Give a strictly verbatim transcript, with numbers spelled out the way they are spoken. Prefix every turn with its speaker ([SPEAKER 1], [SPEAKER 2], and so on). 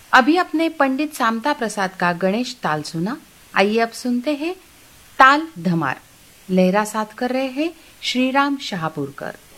[SPEAKER 1] अभी अपने पंडित सामता प्रसाद का गणेश ताल सुना। आइए अब सुनते हैं ताल धमार। लहरा साथ कर रहे हैं श्रीराम शाहपुरकर।